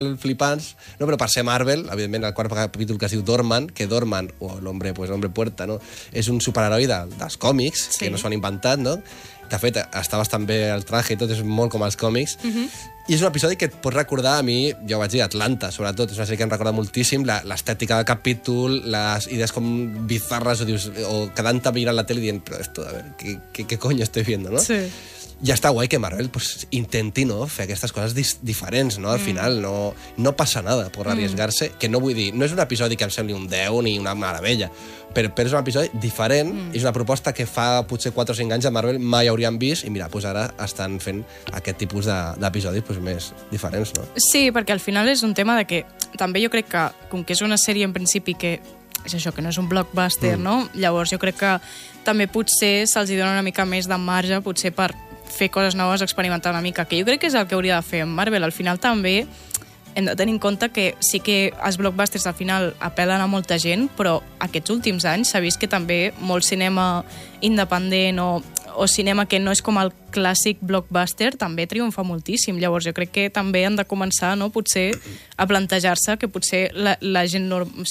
flipants, no, però per ser Marvel, evidentment, el quart capítol que es diu Dorman, que Dorman, o l'Hombre Puerta, no? És un superheroi dels còmics, que no s'ho han inventat, no? De fet, està bastant bé el traje i tot, és molt com els còmics. I és un episodi que et pot recordar a mi, ja ho vaig dir, Atlanta, sobretot. És una sèrie que em recorda moltíssim l'estètica del capítol, les idees com bizarres, o quedant-te mirant la tele dient, però esto, a ver, ¿qué coño estoy viendo, no? Sí. Ja està guai que Marvel pues, intenti fer aquestes coses diferents, no? Al final no passa nada per arriesgar-se, que no vull dir, no és un episodi que em sembli un 10 ni una meravella, però és un episodi diferent, és una proposta que fa potser 4 o 5 anys a Marvel mai hauríem vist, i mira, pues ara estan fent aquest tipus d'episodis pues, més diferents, no? Sí, perquè al final és un tema de que també jo crec que, com que és una sèrie en principi que és això, que no és un blockbuster, no? Llavors jo crec que també potser se'ls dona una mica més de marge, potser per fer coses noves, experimentar una mica, que jo crec que és el que hauria de fer en Marvel. Al final també hem de tenir en compte que sí que els blockbusters al final apel·len a molta gent, però aquests últims anys s'ha vist que també molt cinema independent o cinema que no és com el clàssic blockbuster també triomfa moltíssim. Llavors jo crec que també han de començar, no? Potser a plantejar-se que potser la gent normal,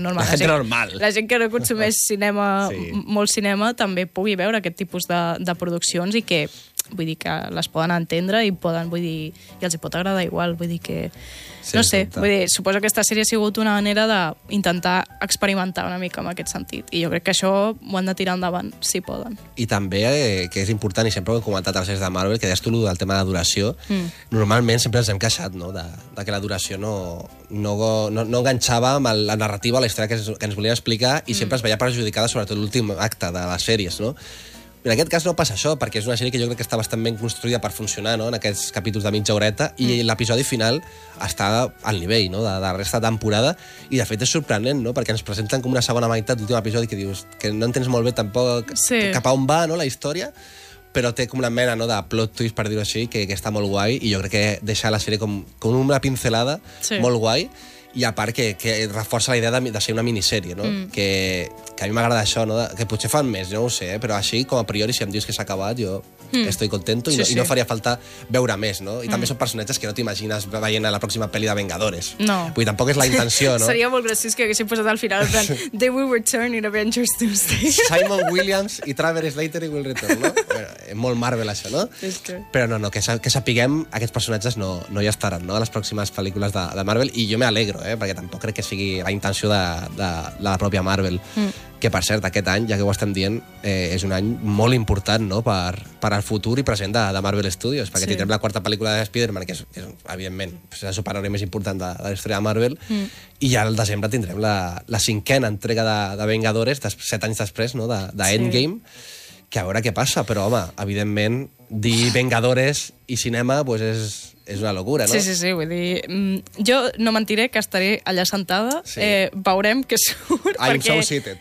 la gent que no consumeix cinema, molt cinema, també pugui veure aquest tipus de produccions i que vull dir que les poden entendre i poden, vull dir, i els hi pot agradar igual, vull dir que no sé, vull dir, suposo que aquesta sèrie ha sigut una manera d'intentar experimentar una mica en aquest sentit, i jo crec que això ho han de tirar endavant, si poden. I també, que és important, i sempre ho hem comentat a les sèries de Marvel, que deies tu del tema de duració, normalment sempre ens hem queixat, no?, de que la duració no enganxava amb la narrativa, la història que ens volien explicar, i sempre es veia perjudicada, sobretot l'últim acte de les sèries, no? En aquest cas no passa això, perquè és una sèrie que jo crec que està bastant ben construïda per funcionar, no?, en aquests capítols de mitja horeta, i l'episodi final està al nivell, no?, de la resta de temporada, i de fet és sorprenent, no?, perquè ens presenten com una segona meitat d'últim episodi que dius que no entens molt bé tampoc cap a on va, no?, la història, però té com una mena, no?, de plot twist, per dir-ho així, que està molt guai, i jo crec que deixa la sèrie com una pincelada molt guai, i a part que reforça la idea de ser una minissèrie, no? Que a mi m'agrada això, no? Que potser fan més, jo no ho sé, però així, com a priori, si em dius que s'ha acabat, jo estoy contento i no faria falta veure més, no? I també són personatges que no t'imagines veient a la pròxima pel·li de Vengadores. No. Vull dir, tampoc és la intenció, no? Seria molt graciós que haguessin posat al final, en plan, they will return in Avengers Doomsday. Simon Williams i Travis Slater will return, no? Bueno, és molt Marvel, això, no? Però no, que sapiguem, aquests personatges no hi estaran, no?, a les pròximes pel·lícules de Marvel, i jo me alegro, perquè tampoc crec que sigui la intenció de la pròpia Marvel. Que, per cert, aquest any, ja que ho estem dient, és un any molt important, no?, per al futur i present de Marvel Studios, perquè tindrem la quarta pel·lícula de Spider-Man, que és evidentment, la superheroi més important de la història de Marvel, i ja al desembre tindrem la 5a entrega de Vengadores, 7 anys després, no?, d'Endgame, que a veure què passa, però, home, evidentment, dir Vengadores i cinema, doncs és una locura, no? Sí, vull dir, jo no mentiré que estaré allà sentada, veurem què surt, perquè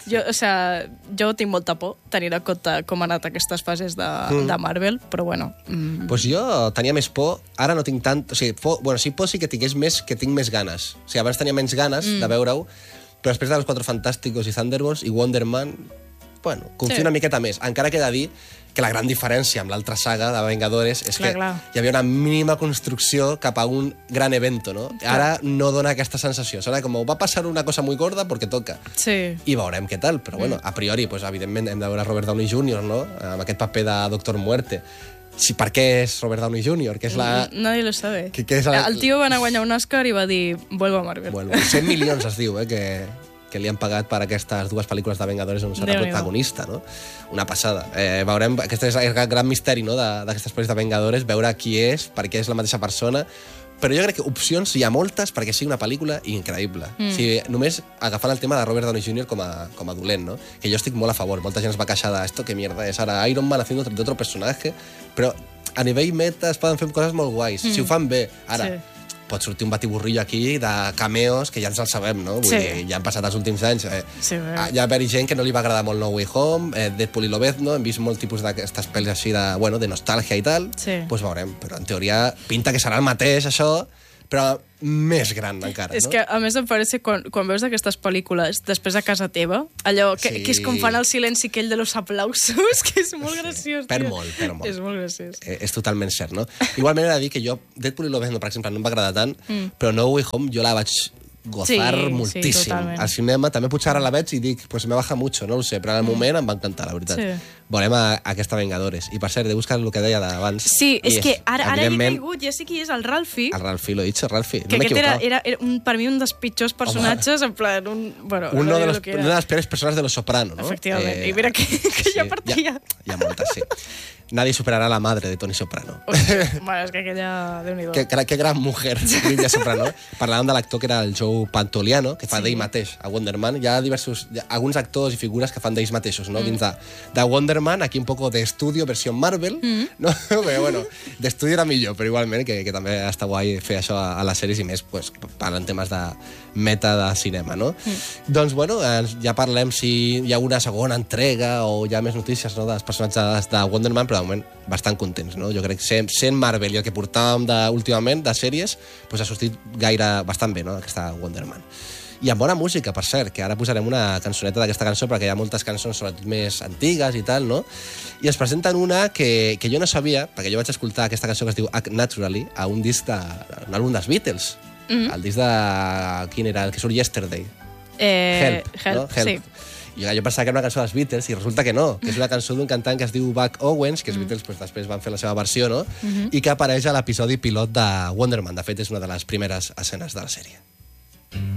jo tinc molta por, tenir en compte com han anat aquestes fases de Marvel, però bueno. Doncs jo tenia més por, ara no tinc tant, o sigui, sí por sí que tingués més, que tinc més ganes. O sigui, abans tenia menys ganes de veure-ho, però després de Los Cuatro Fantásticos i Thunderbolts i Wonder Man, bueno, confio una miqueta més. Encara que he de dir que la gran diferència amb l'altra saga de Vengadores és que hi havia una mínima construcció cap a un gran evento, no? Ara no dona aquesta sensació. Sona com, va passar una cosa muy gorda porque toca. I veurem què tal, però bueno, a priori, pues, evidentment, hem de veure Robert Downey Jr., no?, amb aquest paper de Doctor Muerte. Sí, per què és Robert Downey Jr.? Que és Nadie lo sabe. El tio va anar a guanyar un Oscar i va dir, vuelvo a Marvel. 100 milions es diu, que li han pagat per aquestes dues pel·lícules de Vengadores on serà protagonista, no? Una passada. Veurem, aquest és el gran misteri, no?, d'aquestes pel·lícules de Vengadores, veure qui és, perquè és la mateixa persona, però jo crec que opcions hi ha moltes perquè sigui una pel·lícula increïble. O sigui, només agafant el tema de Robert Downey Jr. com a dolent, no?, que jo estic molt a favor. Molta gent es va queixar de esto, que mierda és ara Iron Man haciendo de otro personaje, però a nivell meta es poden fer coses molt guais. Si ho fan bé, ara... pot sortir un batiburrillo aquí de cameos que ja ens el sabem, no? Vull dir, ja han passat els últims anys. Hi ha haver gent que no li va agradar molt No Way Home, Deadpool i Lobezno, hem vist molt tipus d'aquestes pel·lis així de nostàlgia i tal, doncs veurem. Però en teoria pinta que serà el mateix, això, però més gran encara, És no? que, a més, em parece, quan veus aquestes pel·lícules després a casa teva, allò que és com fan el silenci aquell de los aplausos, que és molt graciós. Per tio. molt. És molt graciós. És totalment cert, no? Igualment he de dir que jo, Deadpool i Lobezno, per exemple, no em va agradar tant, però No Way Home jo la vaig gozar moltíssim. totalment. Al cinema també potser ara la veig i dic, pues me baja mucho, no ho sé, però en el moment em va encantar, la veritat. Sí. Veurem aquesta Vengadores. I per cert, he buscat el que deia d'abans. Sí, és que ara he evidentment, caigut, ja sé qui és el Ralphie, el Ralphie, lo he dit, Ralphie. que No m'he aquest equivocat. era per mi un dels pitjors personatges, en plan, bueno, Una no de, diré les, lo que era. una de les peores persones de Los Soprano, no? Efectivament. I mira que ja partia. Hi ha moltes, sí. Nadie superarà la madre de Tony Soprano. Bueno, és que aquella... Déu-n'hi-do. Que gran mujer, Lídia Soprano. Parlàvem de l'actor que era el Joe Pantoliano, que fa d'ell mateix a Wonder Man. Hi ha alguns actors i figures que fan d'ells mateixos, no? Dins de Wonder Man, aquí un poco de estudio, versió Marvel, no? Però bueno, d'estudi era millor, però igualment que també està guai fer això a les sèries i més, pues, parlant temes de meta de cinema, no? Doncs, bueno, ja parlem si hi ha una segona entrega o hi ha més notícies, no?, dels personatges de Wonder Man, però de moment bastant contents, no? Jo crec que sent Marvel i el que portàvem últimament de sèries, pues ha sortit bastant bé, no?, aquesta Wonder Man. I amb bona música, per cert, que ara posarem una cançoneta d'aquesta cançó, perquè hi ha moltes cançons sobretot més antigues i tal, no? I ens presenten una que jo no sabia, perquè jo vaig escoltar aquesta cançó que es diu Act Naturally a un disc un àlbum dels Beatles. El disc de... Quin era? El que surt Yesterday. Help, no? Help. Sí. I jo pensava que era una cançó dels Beatles i resulta que no, que és una cançó d'un cantant que es diu Buck Owens, que els Beatles pues, després van fer la seva versió, no? I que apareix a l'episodi pilot de Wonder Man. De fet, és una de les primeres escenes de la sèrie.